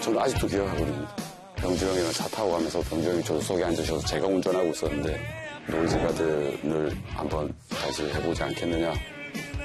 저는 아직도 기억하거든요. 병주 형이랑 차 타고 가면서 병주 형이 조수석에 앉으셔서 제가 운전하고 있었는데 노이즈 가든을 한번 다시 해보지 않겠느냐.